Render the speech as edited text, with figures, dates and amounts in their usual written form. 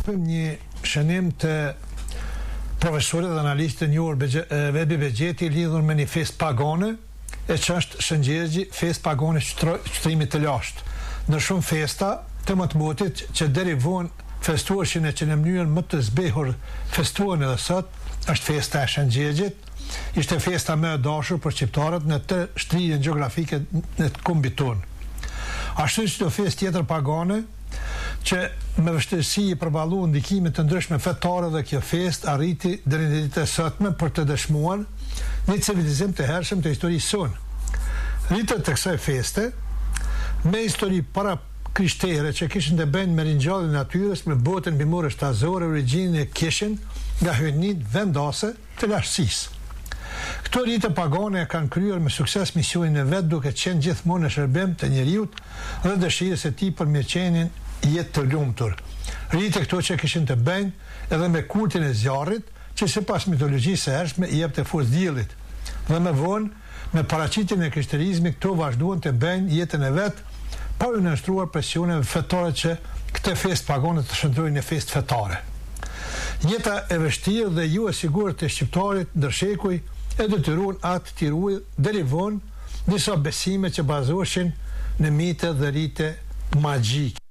japim një shënim të profesorit dhe analistit një Vebi Bexheti lidhur me një fest pagane, e që është shëngjegji fest pagane qëtërimit të lashtë. Në shumë festa të më të motit që deri vonë festueshin e që në mënyrën më të zbehur festuan edhe sot, është festa e shëngjegjit, ishte festa më e dashur për shqiptarët në të shtrirjen gjeografike në të kombit tonë. Ashtu që do fest tjetër pagane, që me vështirësi i përballu ndikime të ndryshme fetare dhe kjo fest arriti deri në ditën e sotme për të dëshmuar një civilizim të hershëm të historisë sonë. Rritët të kësaj feste, me histori para krishtere që kishin të bëjnë me ringjalljen e natyrës, me botën mimore shtazore, origjinën e kishin nga hynit vendase të lashtësisë. Këto rite pagane kanë kryer me sukses misionin e vet, duke qenë gjithmonë në shërbim të njeriut dhe dëshirës e tij për mirëqenien jetë të lumtur. Rite këto që kishin të bëjnë edhe me kultin e zjarrit, që sipas mitologjisë së hershme i jepte forcë diellit. Dhe më vonë, me paraqitjen e krishterizmit, këto vazhduan të bëjnë jetën e vet, pa u nënshtruar presioneve fetare që këtë fest pagane të shndrojnë në fest fetare. Jeta e vështirë dhe jo e sigurt të shqiptarit ndër shekuj e detyruan atë të ruaj deri vonë disa besime që bazoheshin në mite dhe rite magjike.